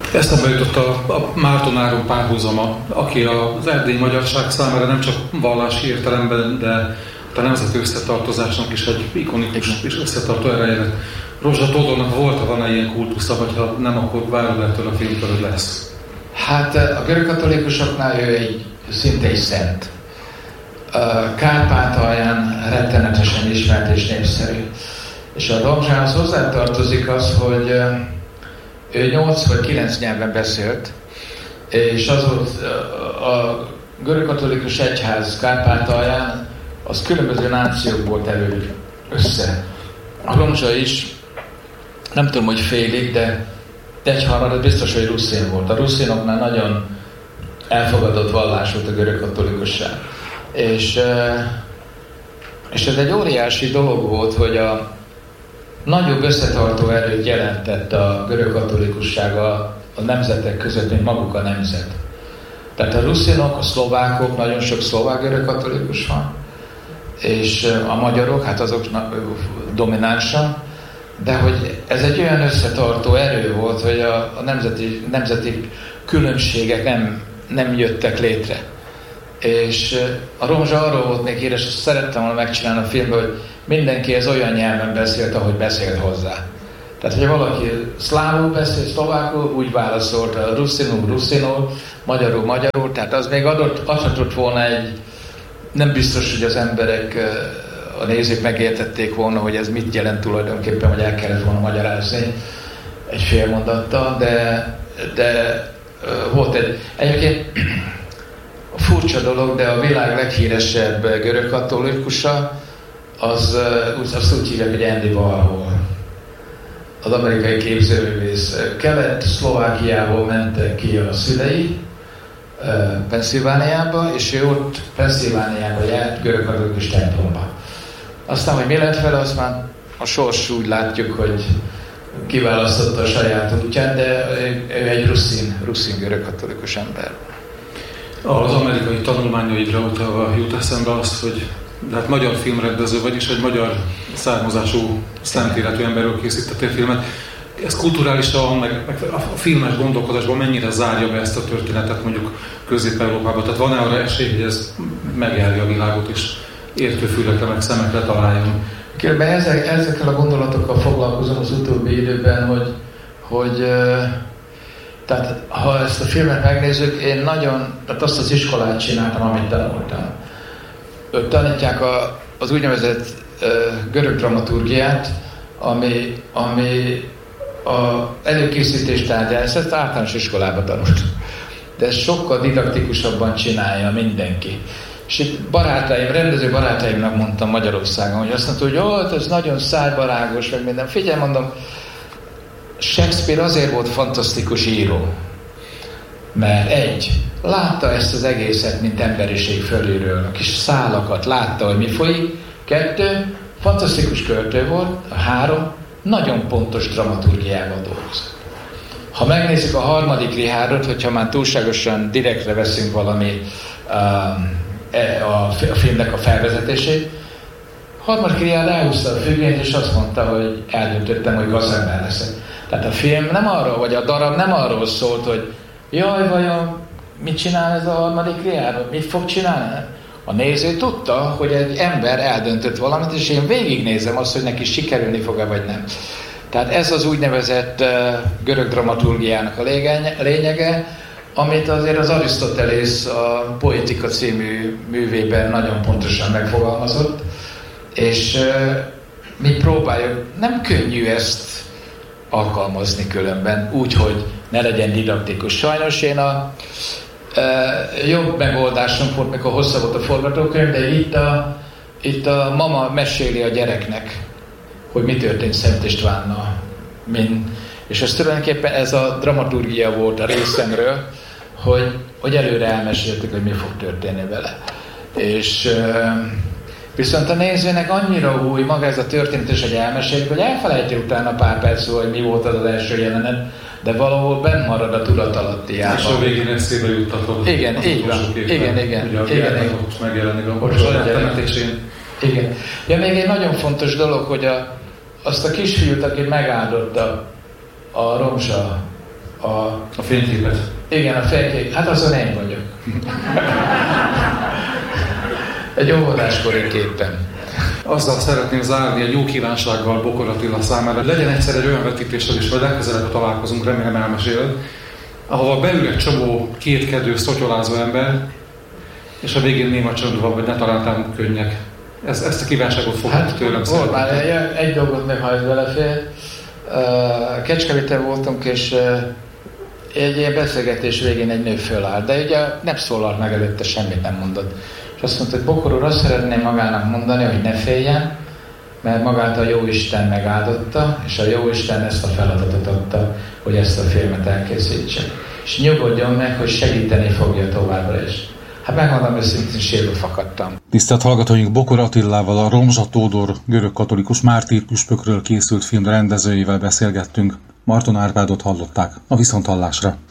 Eszembe jutott a Márton Áron párhuzama, aki az erdélyi magyarság számára nem csak vallási értelemben, de a nemzeti összetartozásnak is egy ikonikus és összetartó ereje. Rózsa Todornak van-e ilyen kultusza, vagy ha nem, akkor várod ettől a filmtől, hogy lesz? Hát a görögkatolikusoknál ő szinte egy szent. Kárpátalján rettenetesen ismert és népszerű. És a Rózsához hozzátartozik az, hogy ő 8 vagy 9 nyelven beszélt, és az volt a görögkatolikus egyház Kárpátalján, az különböző nációkból terül össze. A Rózsa is, nem tudom, hogy félig, de egyharmad biztos, hogy ruszin volt. A ruszinoknál nagyon elfogadott vallás volt a görögkatolikusság. És ez egy óriási dolog volt, hogy a nagyobb összetartó erőt jelentett a görögkatolikusság a nemzetek között, mint maguk a nemzet. Tehát a ruszinok, a szlovákok, nagyon sok szlovák görögkatolikus van, és a magyarok, hát azok dominánsan, de hogy ez egy olyan összetartó erő volt, hogy a nemzeti különbségek nem jöttek létre. És a Rózsa arról volt még híres, hogy szerettem volna megcsinálni a filmben, hogy mindenki ez olyan nyelven beszélt, ahogy beszélt hozzá. Tehát, hogyha valaki szlávul beszél, szlovákul, úgy válaszolt, ruszinul, magyarul, tehát az még adhatott volna nem biztos, hogy az emberek, a nézők megértették volna, hogy ez mit jelent tulajdonképpen, hogy el kellett volna magyarázni egy fél mondattal, de volt egyébként furcsa dolog, de a világ leghíresebb görögkatolikusa, azt úgy hívják, hogy Andy Warhol. Az amerikai képzőművész. Kelet-Szlovákiából mentek ki a szülei, Pennsylvániába, és ő ott Pennsylvániába járt görögkatolikus templomba. Aztán, hogy mi lett vele, azt már a sors úgy látjuk, hogy kiválasztotta a saját útját, de ő egy ruszin görögkatolikus ember. Az amerikai tanulmányaidra utalva jut eszembe azt, hogy hát magyar filmrendező vagy, és egy magyar származású szentélletű emberről készítettél filmet. Ez kulturálisan, meg a filmes gondolkodásban mennyire zárja be ezt a történetet mondjuk Közép-Európában? Tehát van-e arra esély, hogy ez megjárja a világot, és értőfülekre, meg szemekre találjon? Kérben ezekkel a gondolatokkal foglalkozom az utóbbi időben, hogy tehát ha ezt a filmet megnézzük, én tehát azt az iskolát csináltam, amit tanultam. Ők tanítják az úgynevezett görög dramaturgiát, ami a előkészítés tárgyá, ezt általános iskolában tanult. De ezt sokkal didaktikusabban csinálja mindenki. És itt rendező barátaimnak mondtam Magyarországon, hogy azt mondta, hogy ez nagyon szájbarágos, meg minden. Figyelj, mondom, Shakespeare azért volt fantasztikus író, mert látta ezt az egészet, mint emberiség fölülről, a kis szálakat látta, hogy mi folyik. 2, fantasztikus költő volt. 3, nagyon pontos dramaturgiával dolgozott. Ha megnézzük a 3. Richardot, hogyha már túlságosan direktre veszünk valami a filmnek a felvezetését, 3. Richard elhúzta a függönyt, és azt mondta, hogy eldöntöttem, hogy gazember leszek. Tehát a film nem arról, vagy a darab nem arról szólt, hogy jaj, vajon mit csinál ez a 3. Richard, mit fog csinálni? A néző tudta, hogy egy ember eldöntött valamit, és én végignézem azt, hogy neki sikerülni fog-e, vagy nem. Tehát ez az úgynevezett görög dramaturgiának a lényege, amit azért az Arisztotelész a Poetika című művében nagyon pontosan megfogalmazott, és mi próbáljuk, nem könnyű ezt alkalmazni különben, úgy, hogy ne legyen didaktikus. Sajnos én jobb megoldásom volt, mikor hosszabb volt a forgatókönyv, de itt a mama meséli a gyereknek, hogy mi történt Szent Istvánnal. És ez tulajdonképpen ez a dramaturgia volt a részemről, hogy előre elmeséltük, hogy mi fog történni vele. És viszont a nézőnek annyira új maga ez a történet, és hogy elmeséljük, hogy elfelejti utána pár perc, hogy mi volt az első jelenet, de valahol benn marad a tudatalatti-ában. És a végén eszébe juttatod. Igen, így van. Igen. Ugye ott megjelenik a saját temetésén. Igen. Ja, még egy nagyon fontos dolog, hogy azt a kisfiút, aki megáldotta a Rózsa A fényképet. Igen, a fénykép. Hát azon én vagyok. Egy óvodáskori képen. Azzal szeretném zárni egy jó kívánsággal Bokor Attila számára. Legyen egyszer egy olyan vetítéssel is, vagy legközelebb találkozunk, remélem elmeséled, ahova beül egy csomó kétkedő, szotyolázó ember, és a végén néma csönd van, vagy ne találtál könnyek. Ezt a kívánságot fogjuk tőlem szeretni. Már egy dolgot még, ha ez belefér. Kecskeméten voltunk, és egy ilyen beszélgetés végén egy nő fölállt, de ugye nem szólalt meg előtte, semmit nem mondott. És azt mondta, hogy Bokor úr, azt szeretném magának mondani, hogy ne féljen, mert magát a Jóisten megáldotta, és a Jóisten ezt a feladatot adta, hogy ezt a filmet elkészítse. És nyugodjon meg, hogy segíteni fogja továbbra is. Hát megmondom, őszintén sírva fakadtam. Tisztelt hallgatóink, Bokor Attilával, a Romzsa Tódor görögkatolikus mártírpüspökről készült film rendezőjével beszélgettünk. Marton Árpádot hallották. A viszonthallásra.